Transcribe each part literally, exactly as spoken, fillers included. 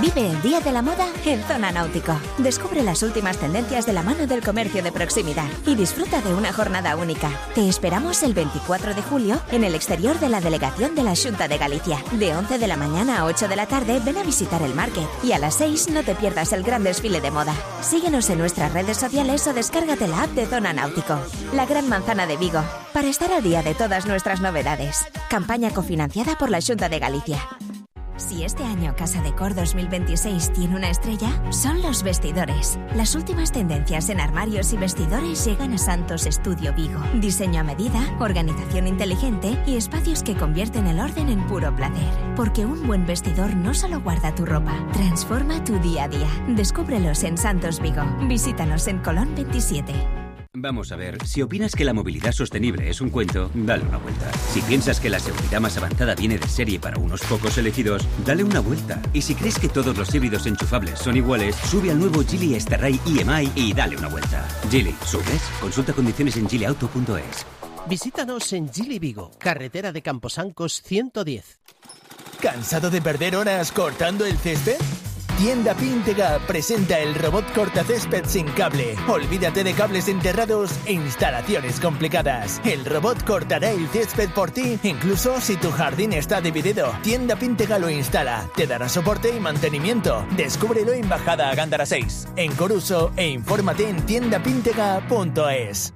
Vive el Día de la Moda en Zona Náutico. Descubre las últimas tendencias de la mano del comercio de proximidad y disfruta de una jornada única. Te esperamos el veinticuatro de julio en el exterior de la delegación de la Xunta de Galicia. De once de la mañana a ocho de la tarde ven a visitar el market y a las seis no te pierdas el gran desfile de moda. Síguenos en nuestras redes sociales o descárgate la app de Zona Náutico. La Gran Manzana de Vigo, para estar al día de todas nuestras novedades. Campaña cofinanciada por la Xunta de Galicia. Si este año Casa Decor dos mil veintiséis tiene una estrella, son los vestidores. Las últimas tendencias en armarios y vestidores llegan a Santos Estudio Vigo. Diseño a medida, organización inteligente y espacios que convierten el orden en puro placer. Porque un buen vestidor no solo guarda tu ropa, transforma tu día a día. Descúbrelos en Santos Vigo. Visítanos en Colón veintisiete. Vamos a ver, si opinas que la movilidad sostenible es un cuento, dale una vuelta. Si piensas que la seguridad más avanzada viene de serie para unos pocos elegidos, dale una vuelta. Y si crees que todos los híbridos enchufables son iguales, sube al nuevo Geely Starray E M I y dale una vuelta. Geely, ¿subes? Consulta condiciones en geely auto punto es. Visítanos en Geely Vigo, carretera de Camposancos ciento diez. ¿Cansado de perder horas cortando el césped? Tienda Píntega presenta el robot cortacésped sin cable. Olvídate de cables enterrados e instalaciones complicadas. El robot cortará el césped por ti, incluso si tu jardín está dividido. Tienda Píntega lo instala, te dará soporte y mantenimiento. Descúbrelo en Bajada a Gándara seis, en Coruso, e infórmate en tienda píntega punto es.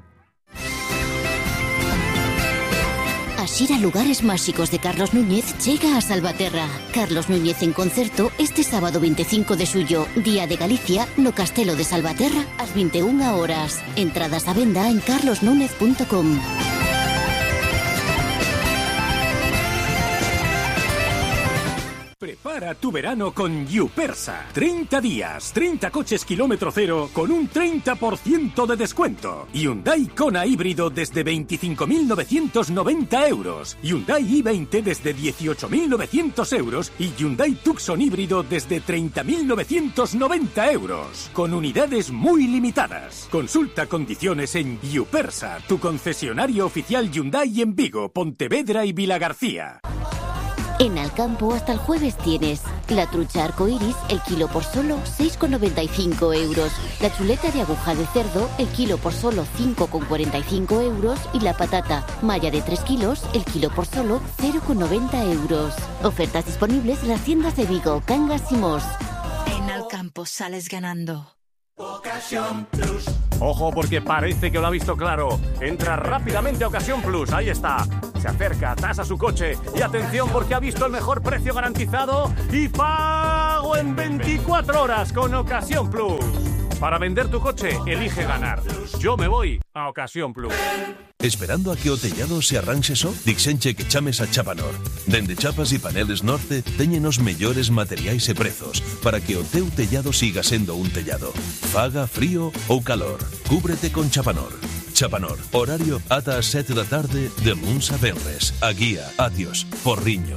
A Xira Lugares Máxicos de Carlos Núñez llega a Salvaterra. Carlos Núñez en concerto este sábado veinticinco de xullo, Día de Galicia, no Castelo de Salvaterra, ás veintiunha horas. Entradas a venda en carlos núñez punto com. Prepara tu verano con Yupersa. treinta días, treinta coches kilómetro cero con un treinta por ciento de descuento. Hyundai Kona híbrido desde veinticinco mil novecientos noventa euros. Hyundai i veinte desde dieciocho mil novecientos euros. Y Hyundai Tucson híbrido desde treinta mil novecientos noventa euros. Con unidades muy limitadas. Consulta condiciones en Yupersa, tu concesionario oficial Hyundai en Vigo, Pontevedra y Vilagarcía. En Alcampo hasta el jueves tienes la trucha arcoiris, el kilo por solo seis con noventa y cinco euros. La chuleta de aguja de cerdo, el kilo por solo cinco con cuarenta y cinco euros. Y la patata malla de tres kilos, el kilo por solo cero con noventa euros. Ofertas disponibles en las tiendas de Vigo, Cangas y Mos. En Alcampo sales ganando. Ocasión Plus. Ojo, porque parece que lo ha visto claro. Entra rápidamente a Ocasión Plus, ahí está. Se acerca, tasa su coche y atención porque ha visto el mejor precio garantizado y pago en veinticuatro horas con Ocasión Plus. Para vender tu coche, elige ganar. Yo me voy a Ocasión Plus. Esperando a que o tellado se arranxe só? Dixenche que chames a Chapanor. Dende chapas e paneles Norte teñen os mellores materiais e prezos para que o teu tellado siga sendo un tellado. Faga frío ou calor. Cúbrete con Chapanor. Chapanor, horario ata as sete da tarde de luns a venres. A guía, adiós, Porriño.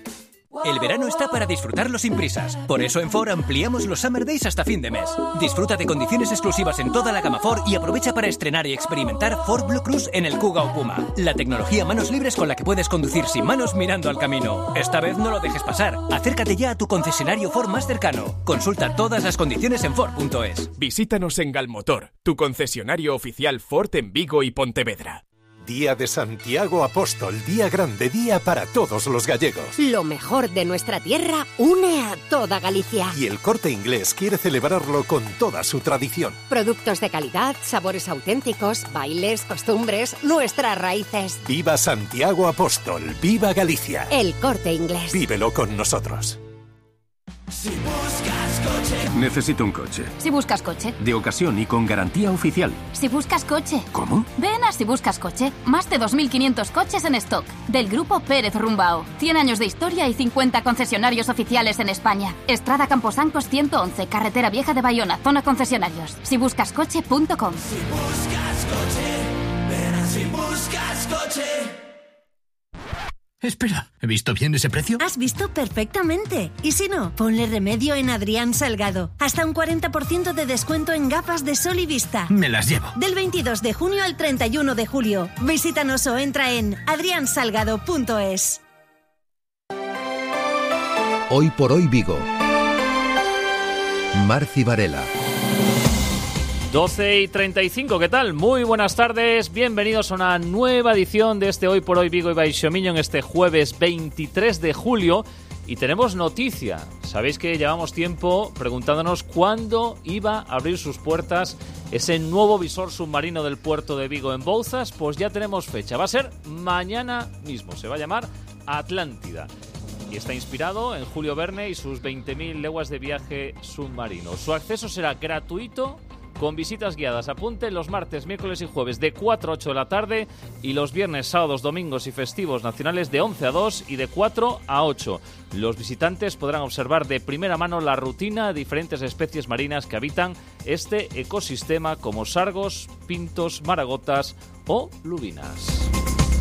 El verano está para disfrutarlo sin prisas. Por eso en Ford ampliamos los Summer Days hasta fin de mes. Disfruta de condiciones exclusivas en toda la gama Ford y aprovecha para estrenar y experimentar Ford Blue Cruise en el Kuga o Puma. La tecnología manos libres con la que puedes conducir sin manos mirando al camino. Esta vez no lo dejes pasar. Acércate ya a tu concesionario Ford más cercano. Consulta todas las condiciones en Ford punto es. Visítanos en Galmotor, tu concesionario oficial Ford en Vigo y Pontevedra. Día de Santiago Apóstol, día grande, día para todos los gallegos. Lo mejor de nuestra tierra une a toda Galicia. Y el Corte Inglés quiere celebrarlo con toda su tradición. Productos de calidad, sabores auténticos, bailes, costumbres, nuestras raíces. Viva Santiago Apóstol, viva Galicia. El Corte Inglés. Vívelo con nosotros. Si buscas coche. Necesito un coche. Si buscas coche. De ocasión y con garantía oficial. Si buscas coche. ¿Cómo? Ven a Si Buscas Coche. Más de dos mil quinientos coches en stock. Del grupo Pérez Rumbao. cien años de historia y cincuenta concesionarios oficiales en España. Estrada Camposancos ciento once, Carretera Vieja de Bayona, zona concesionarios. si buscas coche punto com. Si buscas coche, ven a Si Buscas Coche. Espera, ¿he visto bien ese precio? Has visto perfectamente. Y si no, ponle remedio en Adrián Salgado. Hasta un cuarenta por ciento de descuento en gafas de sol y vista. Me las llevo. Del veintidós de junio al treinta y uno de julio. Visítanos o entra en adrián salgado punto es. Hoy por hoy Vigo. Marci Varela. doce y treinta y cinco, ¿qué tal? Muy buenas tardes, bienvenidos a una nueva edición de este Hoy por Hoy Vigo y Baixomiño en este jueves veintitrés de julio. Y tenemos noticia. Sabéis que llevamos tiempo preguntándonos cuándo iba a abrir sus puertas ese nuevo visor submarino del puerto de Vigo en Bouzas. Pues ya tenemos fecha, va a ser mañana mismo, se va a llamar Atlántida. Y está inspirado en Julio Verne y sus veinte mil leguas de viaje submarino. Su acceso será gratuito, con visitas guiadas. Apunten los martes, miércoles y jueves de cuatro a ocho de la tarde y los viernes, sábados, domingos y festivos nacionales de once a dos y de cuatro a ocho. Los visitantes podrán observar de primera mano la rutina de diferentes especies marinas que habitan este ecosistema, como sargos, pintos, maragotas o lubinas.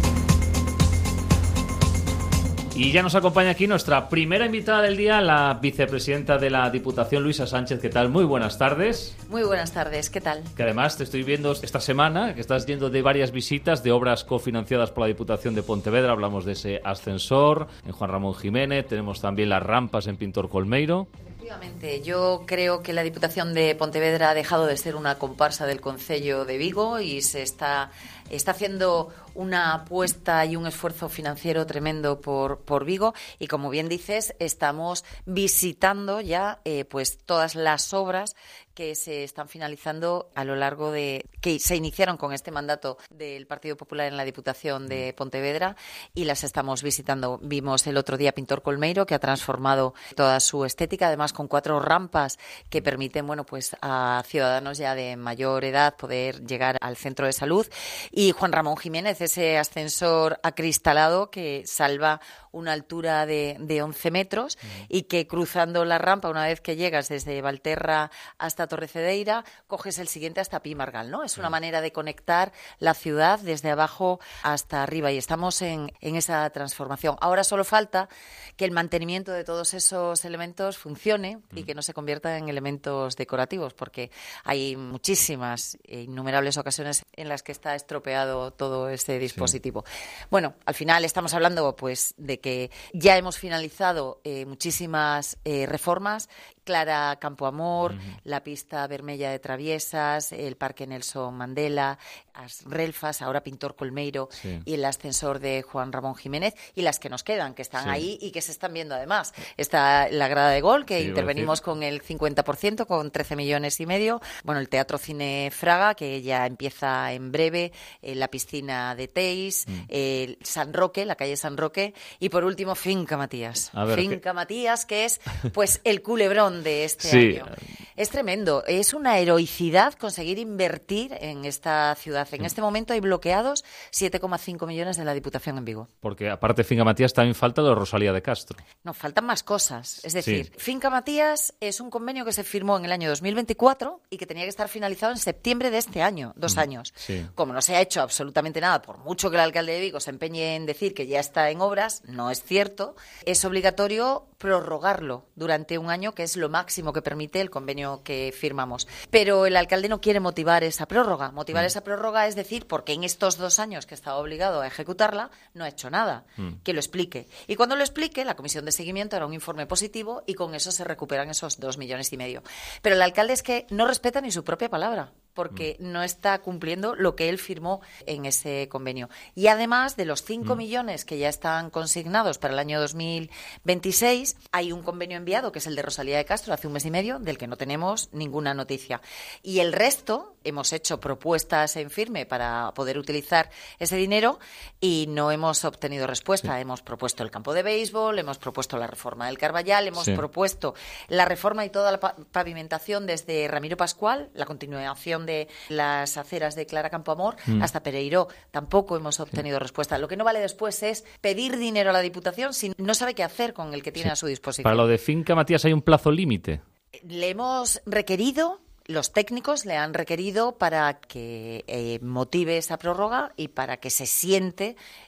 Y ya nos acompaña aquí nuestra primera invitada del día, la vicepresidenta de la Diputación, Luisa Sánchez. ¿Qué tal? Muy buenas tardes. Muy buenas tardes, ¿qué tal? Que además te estoy viendo esta semana, que estás yendo de varias visitas de obras cofinanciadas por la Diputación de Pontevedra. Hablamos de ese ascensor en Juan Ramón Jiménez, tenemos también las rampas en Pintor Colmeiro. Efectivamente, yo creo que la Diputación de Pontevedra ha dejado de ser una comparsa del Concello de Vigo y se está, está haciendo una apuesta y un esfuerzo financiero tremendo por, por Vigo, y como bien dices, estamos visitando ya eh, pues todas las obras que se están finalizando a lo largo de... que se iniciaron con este mandato del Partido Popular en la Diputación de Pontevedra y las estamos visitando. Vimos el otro día Pintor Colmeiro, que ha transformado toda su estética, además con cuatro rampas que permiten, bueno, pues a ciudadanos ya de mayor edad poder llegar al centro de salud. Y Juan Ramón Jiménez, ese ascensor acristalado que salva una altura de, de once metros uh-huh. y que cruzando la rampa, una vez que llegas desde Valterra hasta Torrecedeira, coges el siguiente hasta Pimargal, ¿no? Es una uh-huh. manera de conectar la ciudad desde abajo hasta arriba, y estamos en, en esa transformación. Ahora solo falta que el mantenimiento de todos esos elementos funcione uh-huh. y que no se convierta en elementos decorativos, porque hay muchísimas e innumerables ocasiones en las que está estropeado todo ese dispositivo. Sí. Bueno, al final estamos hablando pues de que ya hemos finalizado eh, muchísimas eh, reformas. Clara Campoamor, uh-huh. la pista Vermella de Traviesas, el Parque Nelson Mandela, as Relfas, ahora Pintor Colmeiro sí. y el ascensor de Juan Ramón Jiménez, y las que nos quedan, que están sí. ahí y que se están viendo además. Está la Grada de Gol, que sí, intervenimos con el cincuenta por ciento, con trece millones y medio. Bueno, el Teatro Cine Fraga, que ya empieza en breve, eh, la piscina de Teis, mm. eh, San Roque, la calle San Roque, y por último Finca Matías. A ver, Finca ¿qué? Matías, que es pues el culebrón de este sí. año. Es tremendo, es una heroicidad conseguir invertir en esta ciudad. En sí. este momento hay bloqueados siete coma cinco millones de la Diputación en Vigo. Porque aparte de Finca Matías también falta lo de Rosalía de Castro. No, faltan más cosas. Es decir, sí. Finca Matías es un convenio que se firmó en el año dos mil veinticuatro y que tenía que estar finalizado en septiembre de este año, dos mm. años. Sí. Como no se ha hecho absolutamente nada, por mucho que el alcalde de Vigo se empeñe en decir que ya está en obras, no es cierto. Es obligatorio prorrogarlo durante un año, que es lo máximo que permite el convenio que firmamos. Pero el alcalde no quiere motivar esa prórroga. Motivar mm. esa prórroga es decir, porque en estos dos años que estaba obligado a ejecutarla, no ha hecho nada. Mm. Que lo explique. Y cuando lo explique, la comisión de seguimiento hará un informe positivo y con eso se recuperan esos dos millones y medio. Pero el alcalde es que no respeta ni su propia palabra, porque mm. no está cumpliendo lo que él firmó en ese convenio. Y además de los cinco mm. millones que ya están consignados para el año dos mil veintiséis, hay un convenio enviado, que es el de Rosalía de Castro, hace un mes y medio, del que no tenemos ninguna noticia. Y el resto, hemos hecho propuestas en firme para poder utilizar ese dinero y no hemos obtenido respuesta. Sí. Hemos propuesto el campo de béisbol, hemos propuesto la reforma del Carballal, hemos sí. propuesto la reforma y toda la pavimentación desde Ramiro Pascual, la continuación de las aceras de Clara Campoamor mm. hasta Pereiró. Tampoco hemos obtenido sí. respuesta. Lo que no vale después es pedir dinero a la Diputación si no sabe qué hacer con el que tiene sí. a su disposición. Para lo de Finca Matías hay un plazo límite. Le hemos requerido, los técnicos le han requerido para que eh, motive esa prórroga y para que se siente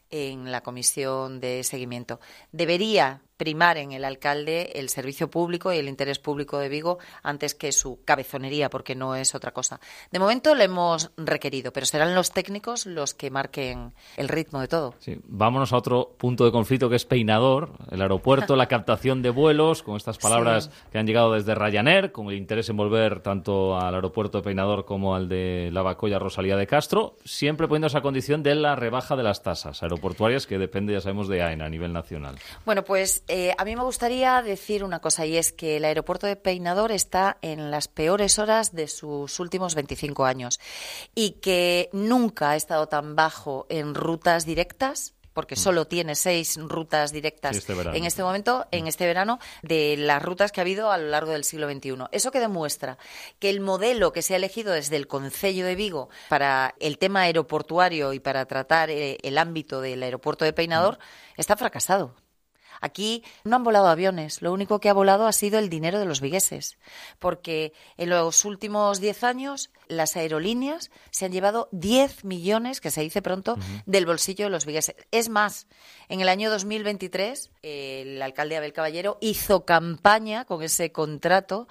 en la comisión de seguimiento. Debería primar en el alcalde el servicio público y el interés público de Vigo antes que su cabezonería, porque no es otra cosa. De momento lo hemos requerido, pero serán los técnicos los que marquen el ritmo de todo. Sí, vámonos a otro punto de conflicto que es Peinador, el aeropuerto, la captación de vuelos, con estas palabras sí. que han llegado desde Ryanair, con el interés en volver tanto al aeropuerto de Peinador como al de Lavacolla Rosalía de Castro, siempre poniendo esa condición de la rebaja de las tasas aeroportuarias, que depende, ya sabemos, de AENA a nivel nacional. Bueno, pues eh, a mí me gustaría decir una cosa, y es que el aeropuerto de Peinador está en las peores horas de sus últimos veinticinco años y que nunca ha estado tan bajo en rutas directas, porque solo tiene seis rutas directas sí, este en este momento, en este verano, de las rutas que ha habido a lo largo del siglo veintiuno. Eso que demuestra que el modelo que se ha elegido desde el Concello de Vigo para el tema aeroportuario y para tratar eh, el ámbito del aeropuerto de Peinador mm. está fracasado. Aquí no han volado aviones, lo único que ha volado ha sido el dinero de los vigueses, porque en los últimos diez años las aerolíneas se han llevado diez millones, que se dice pronto, uh-huh. del bolsillo de los vigueses. Es más, en el año dos mil veintitrés el alcalde Abel Caballero hizo campaña con ese contrato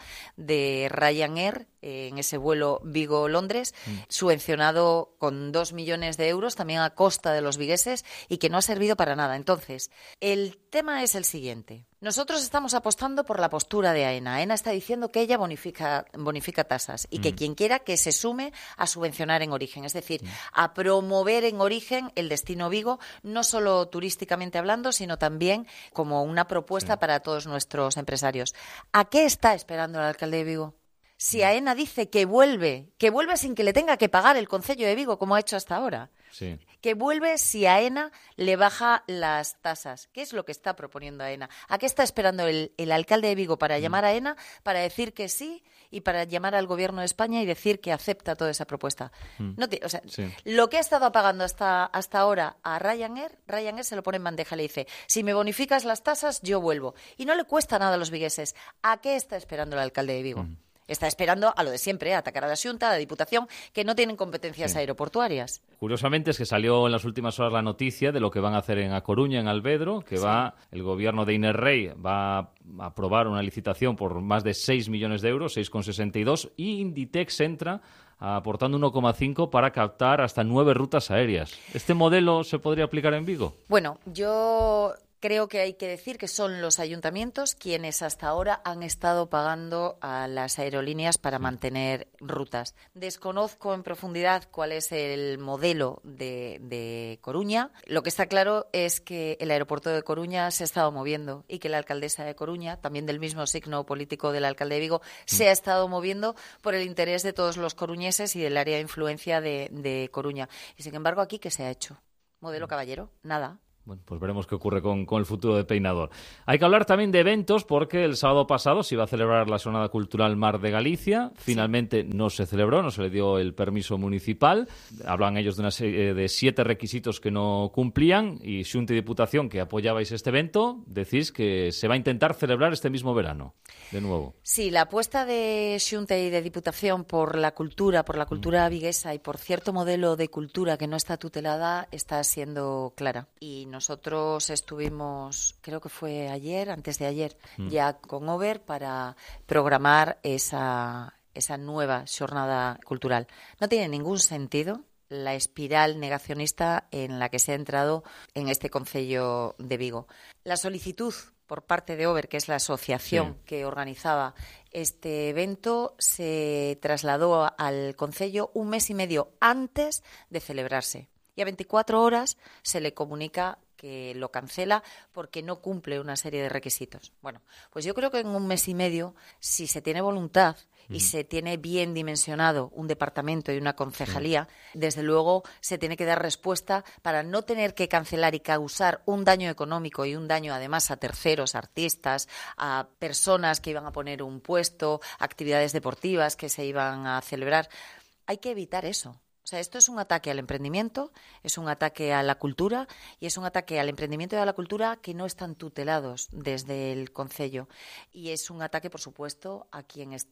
de Ryanair en ese vuelo Vigo-Londres, mm. subvencionado con dos millones de euros, también a costa de los vigueses, y que no ha servido para nada. Entonces, el tema es el siguiente. Nosotros estamos apostando por la postura de AENA. AENA está diciendo que ella bonifica, bonifica tasas y mm. que quien quiera que se sume a subvencionar en origen, es decir, mm. a promover en origen el destino Vigo, no solo turísticamente hablando, sino también como una propuesta sí. para todos nuestros empresarios. ¿A qué está esperando el alcalde de Vigo? Si AENA dice que vuelve, que vuelve sin que le tenga que pagar el Concello de Vigo, como ha hecho hasta ahora. Sí. Que vuelve si AENA le baja las tasas. ¿Qué es lo que está proponiendo AENA? ¿A qué está esperando el, el alcalde de Vigo para mm. llamar a AENA, para decir que sí y para llamar al Gobierno de España y decir que acepta toda esa propuesta? Mm. No te, o sea, sí. Lo que ha estado pagando hasta, hasta ahora a Ryanair, Ryanair se lo pone en bandeja y le dice, si me bonificas las tasas, yo vuelvo. Y no le cuesta nada a los vigueses. ¿A qué está esperando el alcalde de Vigo? Mm. Está esperando a lo de siempre, a atacar a la Xunta, a la Diputación, que no tienen competencias sí. aeroportuarias. Curiosamente es que salió en las últimas horas la noticia de lo que van a hacer en A Coruña, en Albedro, que sí. va el gobierno de Inés Rey va a aprobar una licitación por más de seis millones de euros, seis coma sesenta y dos, y Inditex entra aportando uno coma cinco para captar hasta nueve rutas aéreas. ¿Este modelo se podría aplicar en Vigo? Bueno, yo... Creo que hay que decir que son los ayuntamientos quienes hasta ahora han estado pagando a las aerolíneas para mantener rutas. Desconozco en profundidad cuál es el modelo de, de Coruña. Lo que está claro es que el aeropuerto de Coruña se ha estado moviendo y que la alcaldesa de Coruña, también del mismo signo político del alcalde de Vigo, mm. se ha estado moviendo por el interés de todos los coruñeses y del área de influencia de, de Coruña. Y sin embargo, aquí, ¿qué se ha hecho? ¿Modelo Caballero? Nada. Bueno, pues veremos qué ocurre con, con el futuro de Peinador. Hay que hablar también de eventos porque el sábado pasado se iba a celebrar la Jornada Cultural Mar de Galicia. Finalmente sí. no se celebró, no se le dio el permiso municipal. Hablan ellos de una serie de siete requisitos que no cumplían y Xunta y Diputación, que apoyabais este evento, decís que se va a intentar celebrar este mismo verano, de nuevo. Sí, la apuesta de Xunta y de Diputación por la cultura, por la cultura mm. viguesa y por cierto modelo de cultura que no está tutelada está siendo clara. Y no Nosotros estuvimos, creo que fue ayer, antes de ayer, mm. ya con Over para programar esa, esa nueva jornada cultural. No tiene ningún sentido la espiral negacionista en la que se ha entrado en este Concello de Vigo. La solicitud por parte de Over, que es la asociación sí. que organizaba este evento, se trasladó al Concello un mes y medio antes de celebrarse. Y a veinticuatro horas se le comunica que lo cancela porque no cumple una serie de requisitos. Bueno, pues yo creo que en un mes y medio, si se tiene voluntad y mm. se tiene bien dimensionado un departamento y una concejalía, sí. desde luego se tiene que dar respuesta para no tener que cancelar y causar un daño económico y un daño además a terceros, artistas, a personas que iban a poner un puesto, actividades deportivas que se iban a celebrar. Hay que evitar eso. O sea, esto es un ataque al emprendimiento, es un ataque a la cultura y es un ataque al emprendimiento y a la cultura que no están tutelados desde el Concello. Y es un ataque, por supuesto, a quien está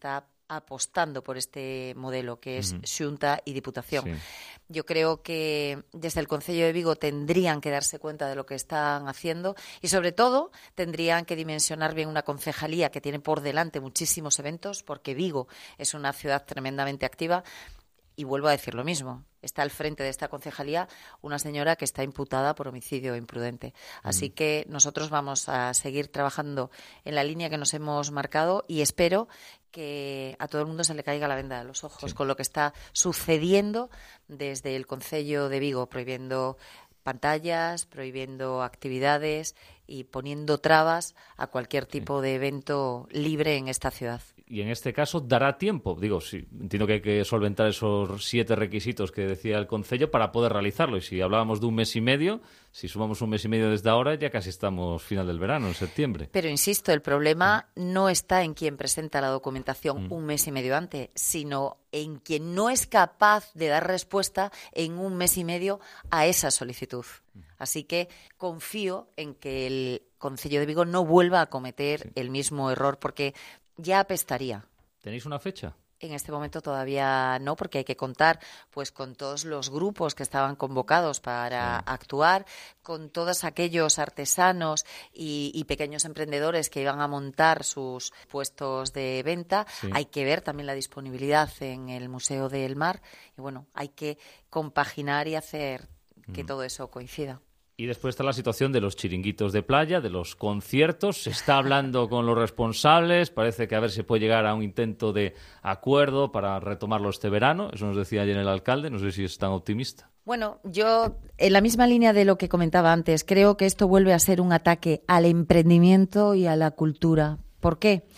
apostando por este modelo que es Ujú. Xunta y Diputación. Sí. Yo creo que desde el Concello de Vigo tendrían que darse cuenta de lo que están haciendo y, sobre todo, tendrían que dimensionar bien una concejalía que tiene por delante muchísimos eventos, porque Vigo es una ciudad tremendamente activa. Y vuelvo a decir lo mismo, está al frente de esta concejalía una señora que está imputada por homicidio imprudente. Así Mm. que nosotros vamos a seguir trabajando en la línea que nos hemos marcado y espero que a todo el mundo se le caiga la venda de los ojos Sí. con lo que está sucediendo desde el Concello de Vigo, prohibiendo pantallas, prohibiendo actividades y poniendo trabas a cualquier tipo de evento libre en esta ciudad. Y en este caso dará tiempo, digo, sí, entiendo que hay que solventar esos siete requisitos que decía el Concello para poder realizarlo. Y si hablábamos de un mes y medio, si sumamos un mes y medio desde ahora, ya casi estamos final del verano, en septiembre. Pero insisto, el problema no está en quien presenta la documentación Mm. un mes y medio antes, sino en quien no es capaz de dar respuesta en un mes y medio a esa solicitud. Así que confío en que el Concello de Vigo no vuelva a cometer Sí. el mismo error, porque ya apestaría. ¿Tenéis una fecha? En este momento todavía no, porque hay que contar pues con todos los grupos que estaban convocados para Sí. actuar, con todos aquellos artesanos y, y pequeños emprendedores que iban a montar sus puestos de venta. Sí. Hay que ver también la disponibilidad en el Museo del Mar y bueno, hay que compaginar y hacer que Mm. todo eso coincida. Y después está la situación de los chiringuitos de playa, de los conciertos. Se está hablando con los responsables. Parece que a ver si puede llegar a un intento de acuerdo para retomarlo este verano. Eso nos decía ayer el alcalde. No sé si es tan optimista. Bueno, yo, en la misma línea de lo que comentaba antes, creo que esto vuelve a ser un ataque al emprendimiento y a la cultura. ¿Por qué?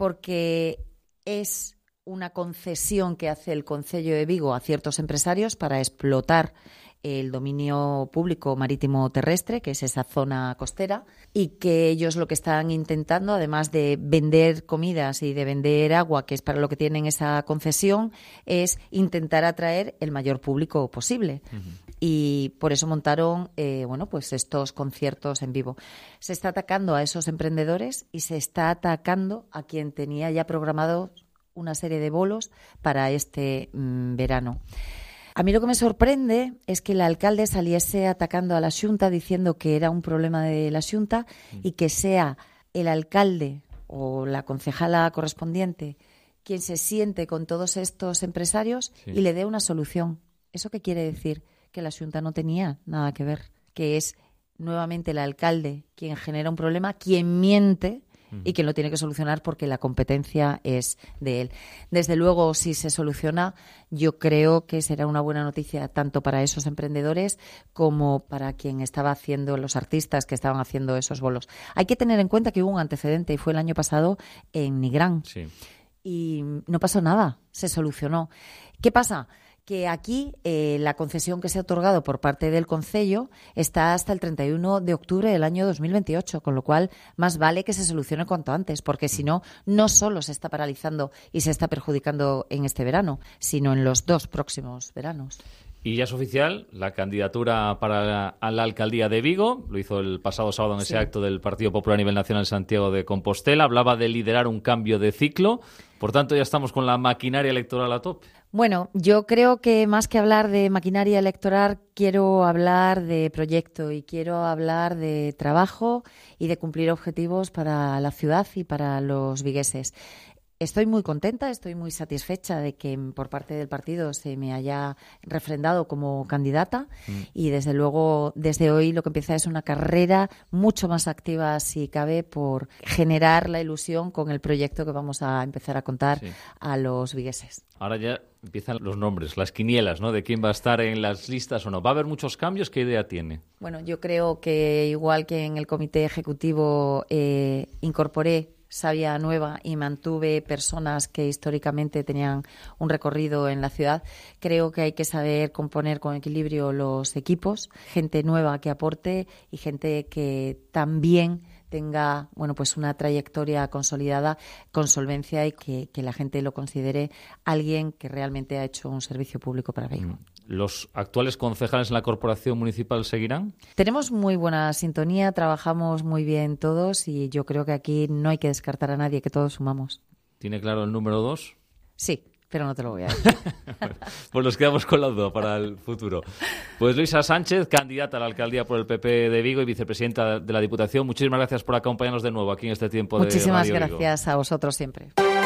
Porque es una concesión que hace el Concello de Vigo a ciertos empresarios para explotar el dominio público marítimo terrestre, que es esa zona costera, y que ellos lo que están intentando, además de vender comidas y de vender agua, que es para lo que tienen esa concesión, es intentar atraer el mayor público posible. Uh-huh. Y por eso montaron eh, bueno, pues estos conciertos en vivo. Se está atacando a esos emprendedores y se está atacando a quien tenía ya programado una serie de bolos para este mmm, verano. A mí lo que me sorprende es que el alcalde saliese atacando a la Xunta diciendo que era un problema de la Xunta y que sea el alcalde o la concejala correspondiente quien se siente con todos estos empresarios sí. y le dé una solución. ¿Eso qué quiere decir? Que la Xunta no tenía nada que ver, que es nuevamente el alcalde quien genera un problema, quien miente y que lo tiene que solucionar porque la competencia es de él. Desde luego, si se soluciona, yo creo que será una buena noticia tanto para esos emprendedores como para quien estaba haciendo, los artistas que estaban haciendo esos bolos. Hay que tener en cuenta que hubo un antecedente y fue el año pasado en Nigrán. Sí. Y no pasó nada, se solucionó. ¿Qué pasa? Que aquí eh, la concesión que se ha otorgado por parte del Concello está hasta el treinta y uno de octubre del año dos mil veintiocho, con lo cual más vale que se solucione cuanto antes, porque si no, no solo se está paralizando y se está perjudicando en este verano, sino en los dos próximos veranos. Y ya es oficial la candidatura para la, a la alcaldía de Vigo. Lo hizo el pasado sábado en ese sí. acto del Partido Popular a nivel nacional en Santiago de Compostela. Hablaba de liderar un cambio de ciclo. Por tanto, ya estamos con la maquinaria electoral a tope. Bueno, yo creo que más que hablar de maquinaria electoral, quiero hablar de proyecto y quiero hablar de trabajo y de cumplir objetivos para la ciudad y para los vigueses. Estoy muy contenta, estoy muy satisfecha de que por parte del partido se me haya refrendado como candidata mm. y desde luego desde hoy lo que empieza es una carrera mucho más activa si cabe por generar la ilusión con el proyecto que vamos a empezar a contar sí. a los vigueses. Ahora ya empiezan los nombres, las quinielas, ¿no? De quién va a estar en las listas o no. ¿Va a haber muchos cambios? ¿Qué idea tiene? Bueno, yo creo que igual que en el comité ejecutivo eh, incorporé savia nueva y mantuve personas que históricamente tenían un recorrido en la ciudad, creo que hay que saber componer con equilibrio los equipos, gente nueva que aporte y gente que también tenga bueno pues una trayectoria consolidada con solvencia y que, que la gente lo considere alguien que realmente ha hecho un servicio público para Vigo. ¿Los actuales concejales en la corporación municipal seguirán? Tenemos muy buena sintonía, trabajamos muy bien todos y yo creo que aquí no hay que descartar a nadie, que todos sumamos. ¿Tiene claro el número dos? Sí, pero no te lo voy a decir. Bueno, pues nos quedamos con la duda para el futuro. Pues Luisa Sánchez, candidata a la alcaldía por el P P de Vigo y vicepresidenta de la Diputación, muchísimas gracias por acompañarnos de nuevo aquí en este tiempo Muchísimas de Radio gracias Vigo. A vosotros siempre.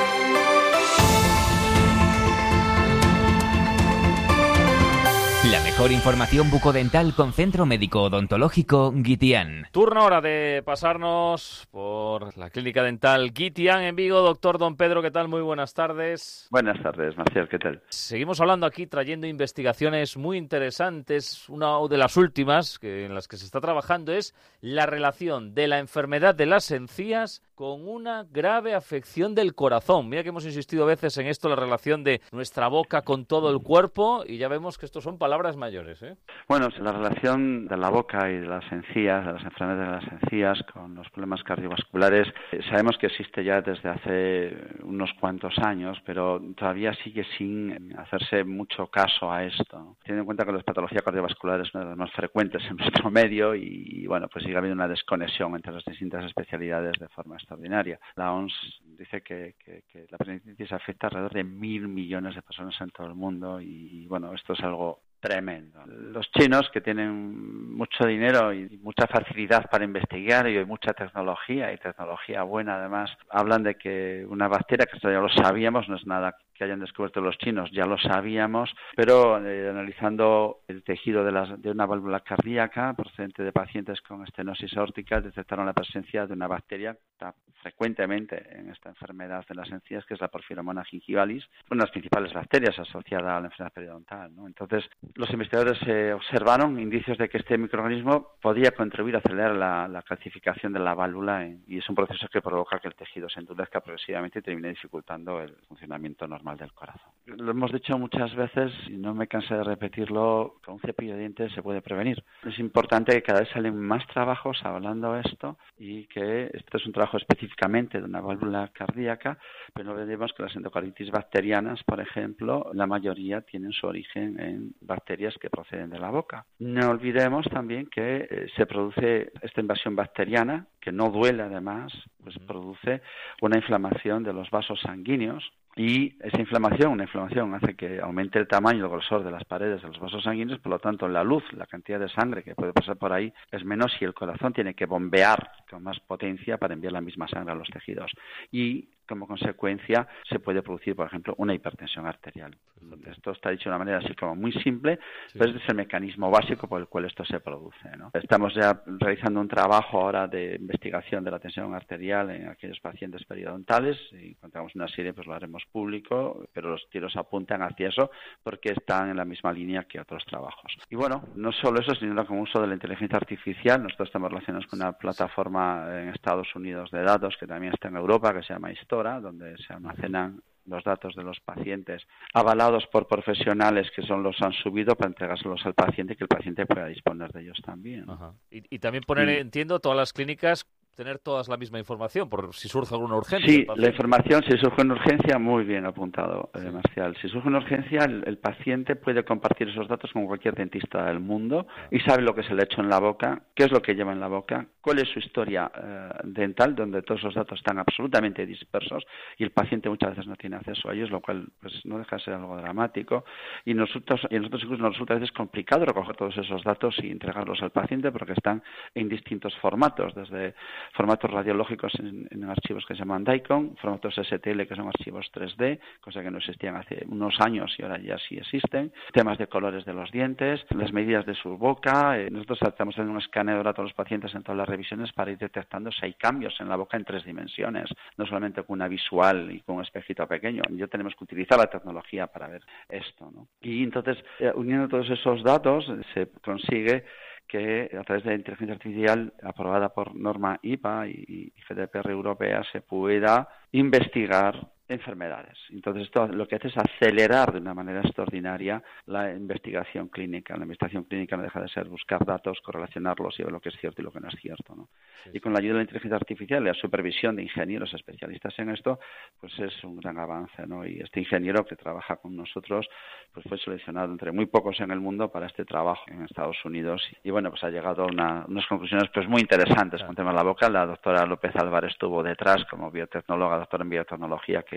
La mejor información bucodental con Centro Médico Odontológico Guitián. Turno ahora de pasarnos por la clínica dental Guitián en Vigo. Doctor Don Pedro, ¿qué tal? Muy buenas tardes. Buenas tardes, Marcial, ¿qué tal? Seguimos hablando aquí, trayendo investigaciones muy interesantes. Una de las últimas que, en las que se está trabajando es la relación de la enfermedad de las encías con una grave afección del corazón. Mira que hemos insistido a veces en esto, la relación de nuestra boca con todo el cuerpo, y ya vemos que estos son palabras mayores, ¿eh? Bueno, la relación de la boca y de las encías, de las enfermedades de las encías con los problemas cardiovasculares, eh, sabemos que existe ya desde hace unos cuantos años, pero todavía sigue sin hacerse mucho caso a esto, ¿no? Teniendo en cuenta que la patología cardiovascular es una de las más frecuentes en nuestro medio y, bueno, pues sigue habiendo una desconexión entre las distintas especialidades de forma extraordinaria. La O M S dice que, que, que la peritonitis afecta a alrededor de mil millones de personas en todo el mundo y, bueno, esto es algo tremendo. Los chinos, que tienen mucho dinero y mucha facilidad para investigar y mucha tecnología, y tecnología buena además, hablan de que una bacteria, que esto ya lo sabíamos, no es nada que hayan descubierto los chinos, ya lo sabíamos, pero eh, analizando el tejido de, las, de una válvula cardíaca procedente de pacientes con estenosis aórtica, detectaron la presencia de una bacteria tan frecuentemente en esta enfermedad de las encías, que es la Porphyromonas gingivalis, una de las principales bacterias asociada a la enfermedad periodontal, ¿no? Entonces, los investigadores eh, observaron indicios de que este microorganismo podía contribuir a acelerar la, la calcificación de la válvula en, y es un proceso que provoca que el tejido se endurezca progresivamente y termine dificultando el funcionamiento normal del corazón. Lo hemos dicho muchas veces y no me cansé de repetirlo, con un cepillo de dientes se puede prevenir. Es importante que cada vez salen más trabajos hablando de esto y que esto es un trabajo específicamente de una válvula cardíaca, pero no olvidemos que las endocarditis bacterianas, por ejemplo, la mayoría tienen su origen en bacterias que proceden de la boca. No olvidemos también que eh, se produce esta invasión bacteriana, que no duele además, pues produce una inflamación de los vasos sanguíneos. Y esa inflamación, una inflamación hace que aumente el tamaño y el grosor de las paredes de los vasos sanguíneos, por lo tanto la luz, la cantidad de sangre que puede pasar por ahí es menos y el corazón tiene que bombear con más potencia para enviar la misma sangre a los tejidos. Y como consecuencia se puede producir, por ejemplo, una hipertensión arterial. Esto está dicho de una manera así como muy simple, sí. Pero es el mecanismo básico por el cual esto se produce, ¿no? Estamos ya realizando un trabajo ahora de investigación de la tensión arterial en aquellos pacientes periodontales y encontramos una serie, pues lo haremos público, pero los tiros apuntan hacia eso porque están en la misma línea que otros trabajos. Y bueno, no solo eso, sino con uso de la inteligencia artificial. Nosotros estamos relacionados con una plataforma en Estados Unidos de datos que también está en Europa, que se llama Histora, donde se almacenan los datos de los pacientes avalados por profesionales que son los han subido para entregárselos al paciente y que el paciente pueda disponer de ellos también. Ajá. Y, y también poner, sí. Entiendo, todas las clínicas tener todas la misma información por si surge alguna urgencia. Sí, la información, si surge una urgencia, muy bien apuntado, eh, Marcial. Si surge una urgencia, el, el paciente puede compartir esos datos con cualquier dentista del mundo y sabe lo que se le ha hecho en la boca, qué es lo que lleva en la boca, cuál es su historia eh, dental, donde todos esos datos están absolutamente dispersos y el paciente muchas veces no tiene acceso a ellos, lo cual pues no deja de ser algo dramático. Y nosotros, y a nosotros incluso nos resulta a veces complicado recoger todos esos datos y entregarlos al paciente porque están en distintos formatos, desde formatos radiológicos en, en archivos que se llaman DICOM, formatos S T L que son archivos tres D, cosa que no existían hace unos años y ahora ya sí existen, temas de colores de los dientes, las medidas de su boca. Eh, nosotros estamos haciendo un escaneo a todos los pacientes en todas las revisiones para ir detectando si hay cambios en la boca en tres dimensiones, no solamente con una visual y con un espejito pequeño. Ya tenemos que utilizar la tecnología para ver esto, ¿no? Y entonces, eh, uniendo todos esos datos, se consigue que a través de la inteligencia artificial aprobada por norma I P A y G D P R europea se pueda investigar enfermedades. Entonces esto lo que hace es acelerar de una manera extraordinaria la investigación clínica. La investigación clínica no deja de ser buscar datos, correlacionarlos y ver lo que es cierto y lo que no es cierto, ¿no? Sí, sí. Y con la ayuda de la inteligencia artificial y la supervisión de ingenieros especialistas en esto, pues es un gran avance, ¿no? Y este ingeniero que trabaja con nosotros pues fue seleccionado entre muy pocos en el mundo para este trabajo en Estados Unidos y bueno, pues ha llegado a una, unas conclusiones pues muy interesantes con temas de la boca. La doctora López Álvarez estuvo detrás como biotecnóloga, doctora en biotecnología, que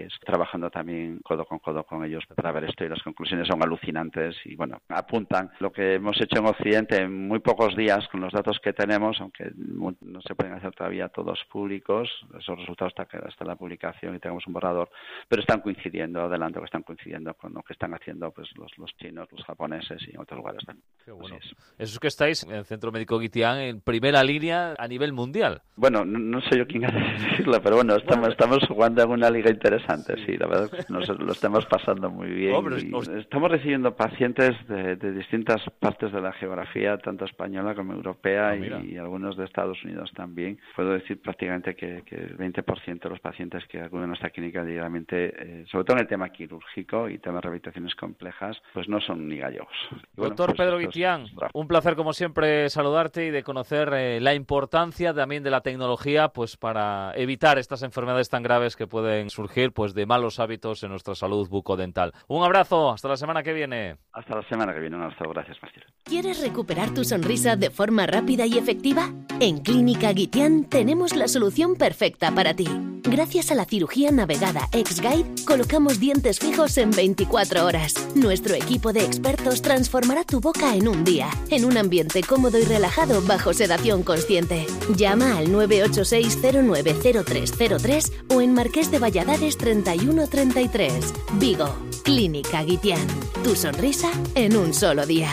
pues trabajando también codo con codo con ellos para ver esto, y las conclusiones son alucinantes y bueno, apuntan lo que hemos hecho en Occidente en muy pocos días con los datos que tenemos, aunque no se pueden hacer todavía todos públicos, esos resultados hasta que hasta la publicación y tengamos un borrador, pero están coincidiendo, adelanto que están coincidiendo con lo que están haciendo pues los, los chinos, los japoneses y en otros lugares también. Qué bueno. Es. Eso es que estáis en el Centro Médico Guitián en primera línea a nivel mundial. Bueno, no, no sé yo quién ha de decirlo, pero bueno, estamos, estamos jugando en una liga interesante, sí, la verdad es que nos lo estamos pasando muy bien. Oh, y os... Estamos recibiendo pacientes de, de distintas partes de la geografía, tanto española como europea, oh, y, y algunos de Estados Unidos también. Puedo decir prácticamente que, que el veinte por ciento de los pacientes que acuden a nuestra clínica diariamente, eh, sobre todo en el tema quirúrgico y temas de rehabilitaciones complejas, pues no son ni gallegos. Y bueno, Doctor pues, Pedro Guitián, un placer como siempre saludarte y de conocer eh, la importancia también de la tecnología pues para evitar estas enfermedades tan graves que pueden surgir pues de malos hábitos en nuestra salud bucodental. Un abrazo, hasta la semana que viene. Hasta la semana que viene, un abrazo, gracias Martín. ¿Quieres recuperar tu sonrisa de forma rápida y efectiva? En Clínica Guitián tenemos la solución perfecta para ti. Gracias a la cirugía navegada X-Guide, colocamos dientes fijos en veinticuatro horas. Nuestro equipo de expertos transformará tu boca en un día, en un ambiente cómodo y relajado bajo sedación consciente. Llama al nueve ocho seis cero nueve cero tres cero tres o en Marqués de Valladares treinta y uno treinta y tres. Vigo, Clínica Guitián. Tu sonrisa en un solo día.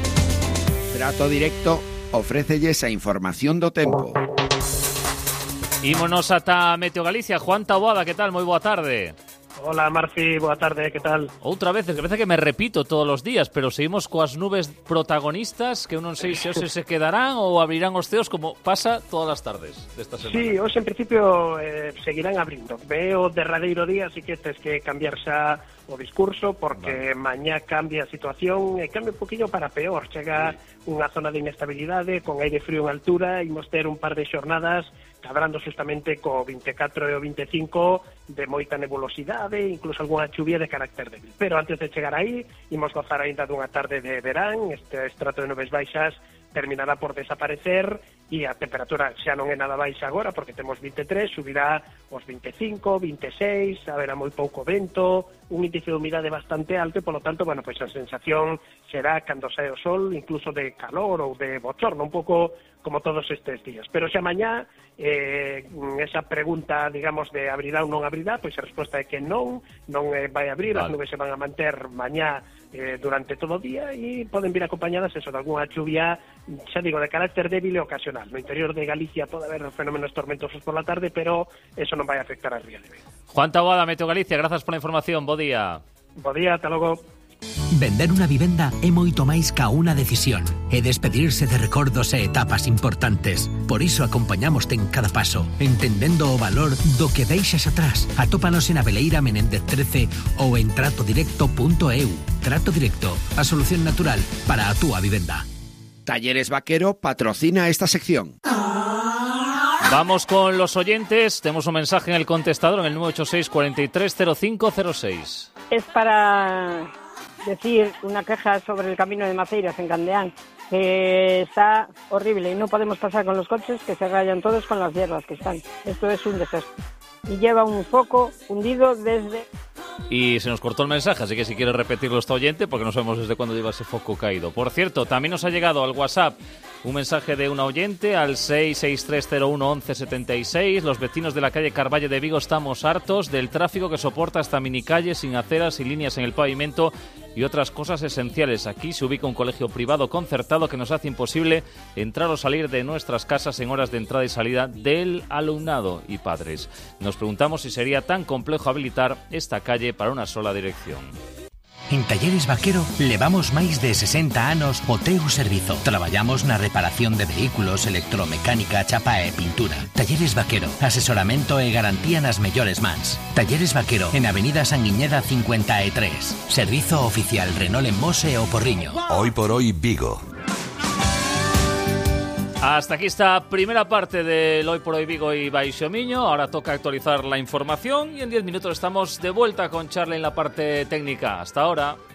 Trato Directo ofrécelles a información do tempo. Ímonos ata Meteo Galicia. Juan Taboada, que tal? Moi boa tarde. Hola, Marci, boa tarde, que tal? Outra vez, que parece que me repito todos os días, pero seguimos coas nubes protagonistas que eu non sei se hoxe se quedarán ou abrirán os ceos como pasa todas as tardes desta semana. Sí, hoxe en principio eh, seguirán abrindo. Veo derradeiro día, así que tens que cambiar xa o discurso, porque vale. Mañá cambia a situación e cambia un poquinho para peor. Chega sí. unha zona de inestabilidade con aire frío en altura, imos ter un par de xornadas cabrando justamente co vinte e catro e o vinte e cinco de moita nebulosidade, incluso algunha chuvia de carácter débil. Pero antes de chegar aí, imos gozar aínda dunha tarde de verán, este estrato de nubes baixas terminará por desaparecer e a temperatura xa non é nada baixa agora porque temos vinte e tres, subirá aos vinte e cinco, vinte e seis, haberá moi pouco vento, un índice de humidade bastante alto e, polo tanto, bueno, pois a sensación será cando sae o sol, incluso de calor ou de bochorno, un pouco como todos estes días. Pero xa mañá, eh, esa pregunta, digamos, de abrirá ou non abrirá, pois a resposta é que non, non eh, vai abrir, vale. As nubes se van a manter mañá eh, durante todo o día e poden vir acompañadas eso de algunha chuvia, xa digo, de carácter débil e ocasional. No interior de Galicia pode haber fenómenos tormentosos por la tarde, pero eso non vai a afectar a Ría de Vigo. Juan Taboada, Meteo Galicia, grazas pola información, bo día. Bo día, ata logo. Vender unha vivenda é moito máis ca unha decisión. É despedirse de recordos e etapas importantes. Por iso acompañamoste en cada paso, entendendo o valor do que deixas atrás. Atópanos en Abeleira Menéndez trece ou en trato directo punto e u. Trato Directo, a solución natural para a túa vivenda. Talleres Vaquero patrocina esta sección. Vamos con los oyentes. Tenemos un mensaje en el contestador en el nueve ocho seis, cuatro tres cero cinco cero seis. Es para decir una queja sobre el camino de Maceiras en Candeán, que está horrible y no podemos pasar con los coches, que se rayan todos con las hierbas que están. Esto es un desastre. Y lleva un foco hundido desde... Y se nos cortó el mensaje, así que si quiere repetirlo está oyente, porque no sabemos desde cuándo lleva ese foco caído. Por cierto, también nos ha llegado al WhatsApp un mensaje de una oyente al seis seis tres cero uno once setenta y seis. Los vecinos de la calle Carvalle de Vigo estamos hartos del tráfico que soporta esta minicalle sin aceras y líneas en el pavimento y otras cosas esenciales. Aquí se ubica un colegio privado concertado que nos hace imposible entrar o salir de nuestras casas en horas de entrada y salida del alumnado y padres. Nos preguntamos si sería tan complejo habilitar esta calle para una sola dirección. En Talleres Vaquero levamos máis de sesenta anos o teu servizo. Traballamos na reparación de vehículos, electromecánica, chapa e pintura. Talleres Vaquero, asesoramento e garantía nas mellores mans. Talleres Vaquero, en Avenida Sanguiñeda cincuenta y tres. Servizo oficial Renault en Mos e o Porriño. Hoy por hoy Vigo. Hasta aquí esta primera parte del Hoy por Hoy Vigo y Baixo Miño. Ahora toca actualizar la información y en diez minutos estamos de vuelta con Charlie en la parte técnica. Hasta ahora.